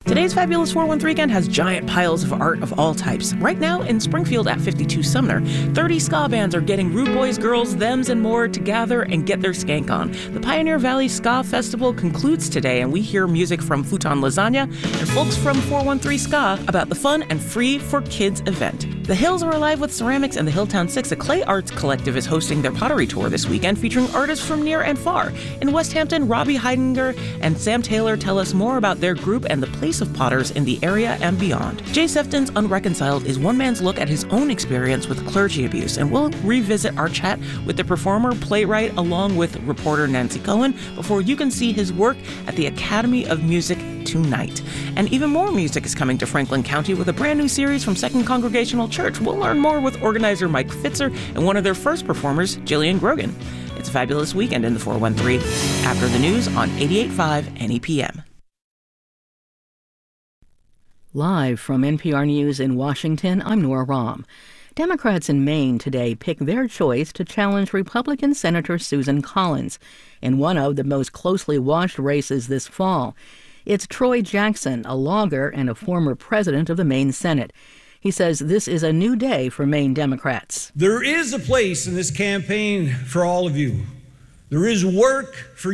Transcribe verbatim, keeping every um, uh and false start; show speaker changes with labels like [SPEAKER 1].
[SPEAKER 1] Today's Fabulous four one three Weekend has giant piles of art of all types. Right now in Springfield at fifty-two Sumner, thirty ska bands are getting rude boys, girls, thems, and more to gather and get their skank on. The Pioneer Valley Ska Festival concludes today, and we hear music from Futon Lasagna and folks from four one three Ska about the fun and free for kids event. The Hills are alive with ceramics, and the Hilltown Six, a clay arts collective, is hosting their pottery tour this weekend, featuring artists from near and far. In West Hampton, Robbie Heidinger and Sam Taylor tell us more about their group and the place of potters in the area and beyond. Jay Sefton's Unreconciled is one man's look at his own experience with clergy abuse, and we'll revisit our chat with the performer, playwright, along with reporter Nancy Cohen, before you can see his work at the Academy of Music tonight. And even more music is coming to Franklin County with a brand new series from Second Congregational Church. We'll learn more with organizer Mike Fitzer and one of their first performers, Jillian Grogan. It's a fabulous weekend in the four one three. After the news on eighty-eight point five N E P M.
[SPEAKER 2] Live from N P R News in Washington, I'm Nora Rahm. Democrats in Maine today picked their choice to challenge Republican Senator Susan Collins in one of the most closely watched races this fall. It's Troy Jackson, a logger and a former president of the Maine Senate. He says this is a new day for Maine Democrats.
[SPEAKER 3] There is a place in this campaign for all of you. There is work for